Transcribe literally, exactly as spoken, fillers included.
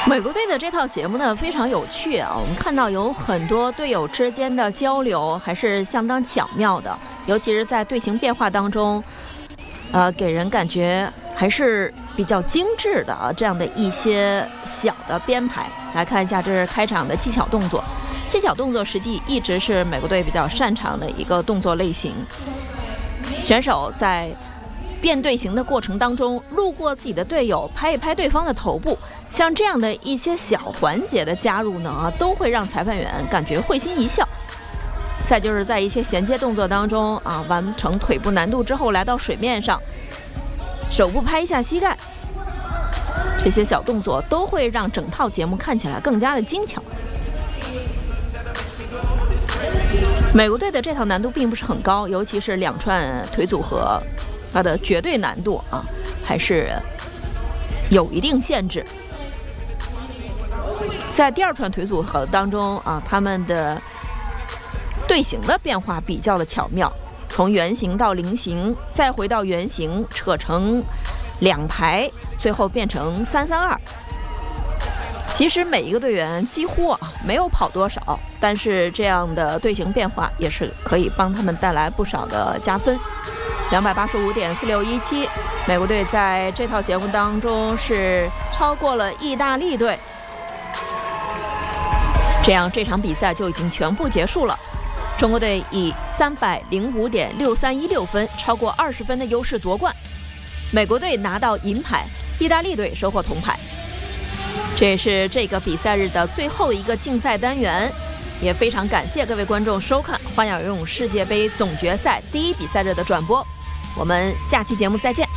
美国队的这套节目呢非常有趣啊，我们看到有很多队友之间的交流还是相当巧妙的，尤其是在队形变化当中，呃，给人感觉还是比较精致的啊，这样的一些小的编排。来看一下，这是开场的技巧动作，技巧动作实际一直是美国队比较擅长的一个动作类型。选手在变队形的过程当中，路过自己的队友，拍一拍对方的头部，像这样的一些小环节的加入呢，啊，都会让裁判员感觉会心一笑。再就是在一些衔接动作当中啊，完成腿部难度之后，来到水面上，手部拍一下膝盖，这些小动作都会让整套节目看起来更加的精巧。美国队的这套难度并不是很高，尤其是两串腿组合，它的绝对难度啊还是有一定限制。在第二串腿组合当中啊，他们的队形的变化比较的巧妙，从圆形到菱形，再回到圆形，扯成两排，最后变成三三二。其实每一个队员几乎啊没有跑多少，但是这样的队形变化也是可以帮他们带来不少的加分。两百八十五点四六一七，美国队在这套节目当中是超过了意大利队，这样这场比赛就已经全部结束了。中国队以三百零五点六三一六分，超过二十分的优势夺冠。美国队拿到银牌，意大利队收获铜牌。这也是这个比赛日的最后一个竞赛单元，也非常感谢各位观众收看花样游泳世界杯总决赛第一比赛日的转播。我们下期节目再见。